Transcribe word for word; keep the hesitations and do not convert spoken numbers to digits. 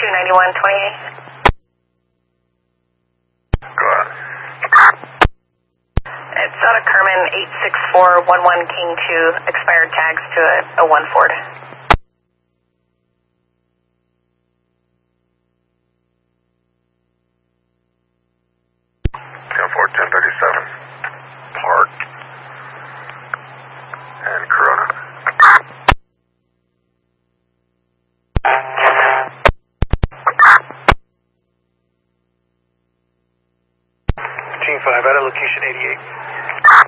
two ninety-one twenty-eight. Go ahead. It's out of Kerman, eight six four one one King two, expired tags to a, a one Ford. ten four, ten thirty-seven. Park. And Corona. Team five, out of location eighty-eight.